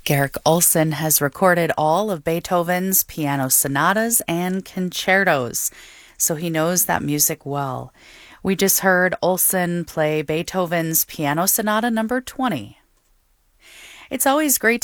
Garrick Olson has recorded all of Beethoven's piano sonatas and concertos, so he knows that music well. We just heard Olson play Beethoven's Piano Sonata number 20. It's always great